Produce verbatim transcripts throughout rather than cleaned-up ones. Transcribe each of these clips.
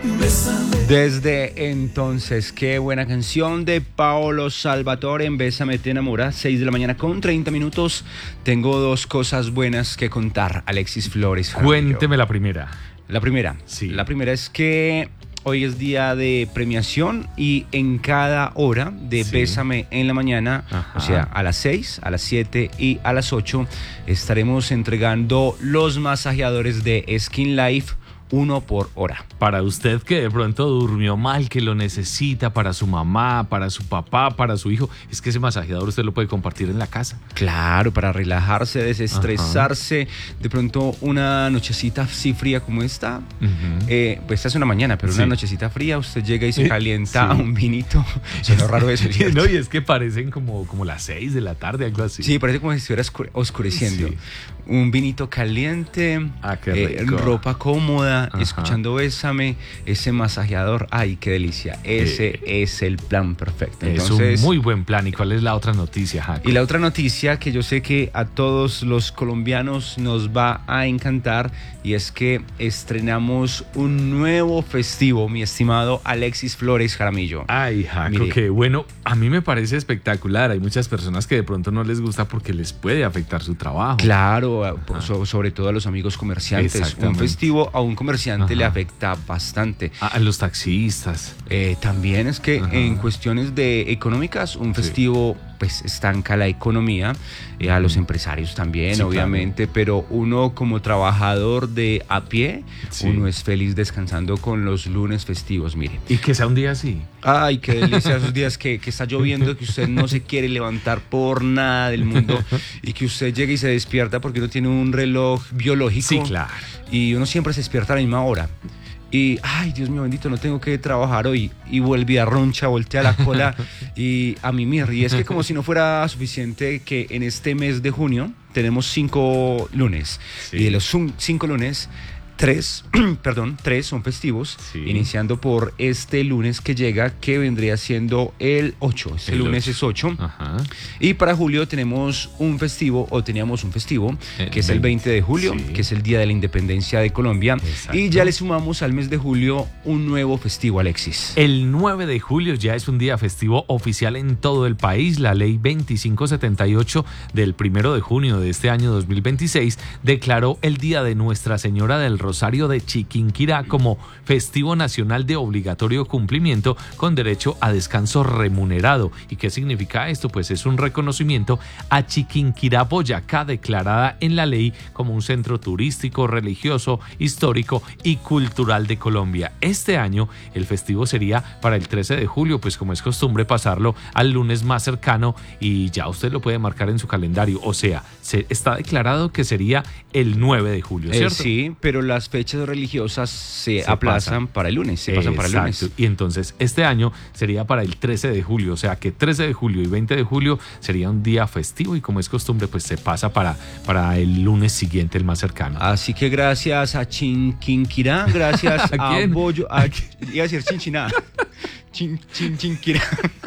Desde entonces, qué buena canción de Paolo Salvatore, en Bésame te enamora, seis de la mañana con treinta minutos. Tengo dos cosas buenas que contar, Alexis Flores. Cuénteme la primera. La primera, sí. La primera es que hoy es día de premiación y en cada hora de sí. Bésame en la mañana, ajá, o sea, a las seis, a las siete y a las ocho, estaremos entregando los masajeadores de Skin Life, uno por hora. Para usted que de pronto durmió mal, que lo necesita para su mamá, para su papá, para su hijo, es que ese masajeador usted lo puede compartir en la casa. Claro, para relajarse, desestresarse. Ajá. De pronto una nochecita así fría como esta, uh-huh. eh, pues esta es una mañana, pero sí. una nochecita fría, usted llega y se calienta sí. un vinito. Suena raro eso, ¿cierto? No, y es que parecen como, como las seis de la tarde, algo así. Sí, parece como si estuviera oscureciendo. Sí. Un vinito caliente, ah, qué rico. Eh, ropa cómoda, ajá, escuchando Bésame, ese masajeador, ay, qué delicia. Ese eh, es el plan perfecto. Entonces, es un muy buen plan. ¿Y cuál es la otra noticia, Jaco? Y la otra noticia que yo sé que a todos los colombianos nos va a encantar, y es que estrenamos un nuevo festivo, mi estimado Alexis Flores Jaramillo. Ay, Jaco, qué bueno. A mí me parece espectacular. Hay muchas personas que de pronto no les gusta porque les puede afectar su trabajo. Claro, so, sobre todo a los amigos comerciantes. Un festivo a un comerciante, ajá, le afecta bastante. A, a los taxistas. Eh, también es que, ajá, en cuestiones de económicas, un festivo, sí, pues estanca la economía, eh, a los empresarios también, sí, obviamente, claro, pero uno como trabajador de a pie, sí, uno es feliz descansando con los lunes festivos, mire. Y que sea un día así. Ay, qué delicia esos días que, que está lloviendo, que usted no se quiere levantar por nada del mundo y que usted llega y se despierta porque uno tiene un reloj biológico. Sí, claro. Y uno siempre se despierta a la misma hora. Y, ay, Dios mío bendito, no tengo que trabajar hoy. Y vuelve a roncha, voltea la cola y a mimir. Y es que como si no fuera suficiente que en este mes de junio tenemos cinco lunes. Sí. Y de los cinco lunes, tres, perdón, tres son festivos, sí, iniciando por este lunes que llega, que vendría siendo el ocho. Este el lunes ocho. Es ocho. Ajá. Y para julio tenemos un festivo, o teníamos un festivo, eh, que es veinte. El veinte de julio, sí, que es el Día de la Independencia de Colombia. Exacto. Y ya le sumamos al mes de julio un nuevo festivo, Alexis. El nueve de julio ya es un día festivo oficial en todo el país. La ley veinticinco setenta y ocho del primero de junio de este año dos mil veintiséis declaró el Día de Nuestra Señora del Rosario de Chiquinquirá como festivo nacional de obligatorio cumplimiento con derecho a descanso remunerado. ¿Y qué significa esto? Pues es un reconocimiento a Chiquinquirá, Boyacá, declarada en la ley como un centro turístico, religioso, histórico y cultural de Colombia. Este año el festivo sería para el trece de julio, pues como es costumbre pasarlo al lunes más cercano, y ya usted lo puede marcar en su calendario. O sea, se está declarado que sería el nueve de julio, ¿cierto? Eh, sí, pero las fechas religiosas se, se aplazan pasan. para el lunes, se pasan Exacto. para el lunes. Y entonces este año sería para el trece de julio, o sea que trece de julio y veinte de julio sería un día festivo, y como es costumbre pues se pasa para, para el lunes siguiente, el más cercano. Así que gracias a Chiquinquirá, gracias ¿A, a Bollo, a, iba a decir Chinchiná, Chin, Chin, Chinquirá.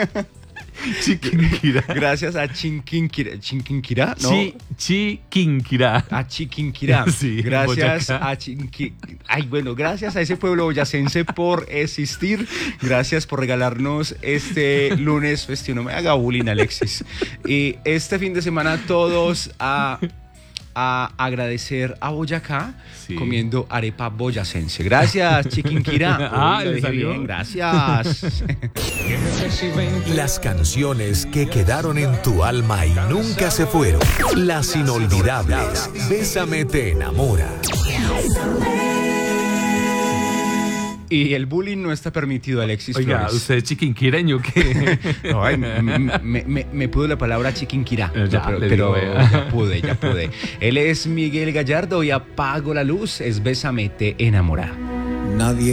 Chiquinquirá. Gracias a Chiquinquirá, Chiquinquirá, ¿no? Chi, Chiquinquirá. A Chiquinquirá. Sí, gracias Boyacá. a Chiquinquirá. Ay, bueno, gracias a ese pueblo boyacense por existir. Gracias por regalarnos este lunes festivo. No me haga bullying, Alexis. Y este fin de semana todos a... a agradecer a Boyacá, sí, comiendo arepa boyacense. Gracias, Chiquinquirá. Ah, le salió bien, gracias. Las canciones que quedaron en tu alma y nunca se fueron. Las inolvidables. Bésame te enamora. Y el bullying no está permitido, Alexis Oiga, Flores. ¿usted es chiquinquireño qué? No, ay, me, me, me, me pudo la palabra Chiquinquirá. Ya, no, pero le pero digo, ya pude, ya pude. Él es Miguel Gallardo y Apago la Luz. Es Bésame te enamora. Nadie